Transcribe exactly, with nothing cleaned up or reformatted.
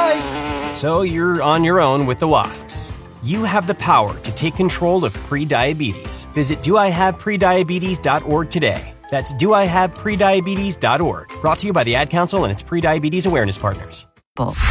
Bye. So you're on your own with the wasps. You have the power to take control of prediabetes. Visit do I have prediabetes dot org today. That's do I have prediabetes dot org. Brought to you by the Ad Council and its Prediabetes Awareness Partners.